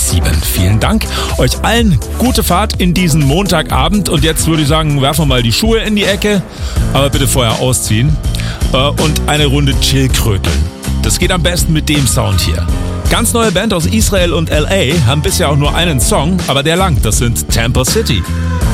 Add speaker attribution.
Speaker 1: 7. Vielen Dank. Euch allen gute Fahrt in diesen Montagabend. Und jetzt würde ich sagen, werfen wir mal die Schuhe in die Ecke. Aber bitte vorher ausziehen. Und eine Runde Chillkröteln. Das geht am besten mit dem Sound hier. Ganz neue Band aus Israel und LA haben bisher auch nur einen Song, aber der langt. Das sind Tampa City.